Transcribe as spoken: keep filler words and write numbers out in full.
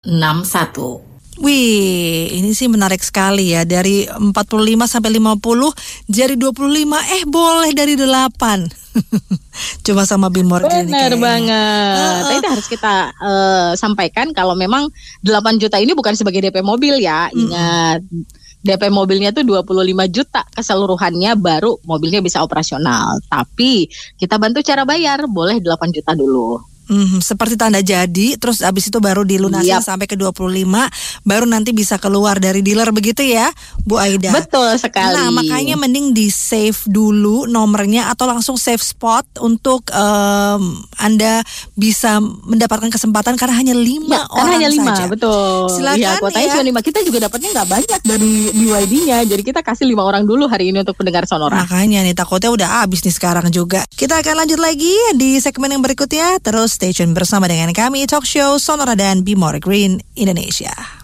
enam satu. Wih, ini sih menarik sekali ya. Dari empat puluh lima sampai lima puluh jadi dua puluh lima. Eh boleh dari delapan. Cuma sama Bimor gini. Benar banget. Uh, uh. Tapi harus kita uh, sampaikan kalau memang delapan juta ini bukan sebagai D P mobil ya. Ingat, mm. D P mobilnya tuh dua puluh lima juta keseluruhannya, baru mobilnya bisa operasional. Tapi kita bantu cara bayar, boleh delapan juta dulu. Hmm, seperti tanda jadi, terus abis itu baru dilunasi yep. sampai ke dua puluh lima, baru nanti bisa keluar dari dealer, begitu ya Bu Aida? Betul sekali. Nah makanya mending di save dulu nomornya atau langsung save spot untuk um, Anda bisa mendapatkan kesempatan karena hanya lima ya, orang hanya lima, saja. Betul. Silakan ya, kuotanya ya. cuma lima. Kita juga dapatnya nggak banyak dari B Y D-nya, jadi kita kasih lima orang dulu hari ini untuk pendengar Sonora. Makanya nih takutnya udah habis nih sekarang juga. Kita akan lanjut lagi di segmen yang berikutnya. Terus stay tune bersama dengan kami Talk Show Sonora dan Bimor Green Indonesia.